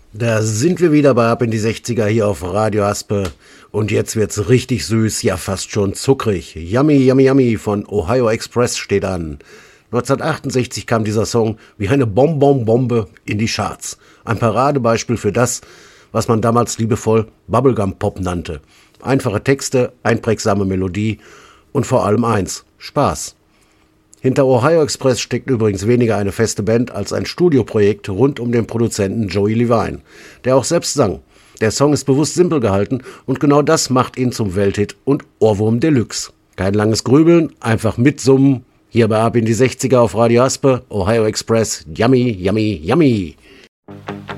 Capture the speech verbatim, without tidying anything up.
Da sind wir wieder bei Ab in die sechziger hier auf Radio Aspe. Und jetzt wird's richtig süß, ja fast schon zuckrig. Yummy, Yummy, Yummy von Ohio Express steht an. neunzehnhundertachtundsechzig kam dieser Song wie eine Bonbon-Bombe in die Charts. Ein Paradebeispiel für das, was man damals liebevoll Bubblegum-Pop nannte. Einfache Texte, einprägsame Melodie und vor allem eins, Spaß. Hinter Ohio Express steckt übrigens weniger eine feste Band als ein Studioprojekt rund um den Produzenten Joey Levine, der auch selbst sang. Der Song ist bewusst simpel gehalten und genau das macht ihn zum Welthit und Ohrwurm Deluxe. Kein langes Grübeln, einfach mitsummen. Hier bei Ab in die sechziger auf Radio Aspe, Ohio Express, Yummy, Yummy, Yummy.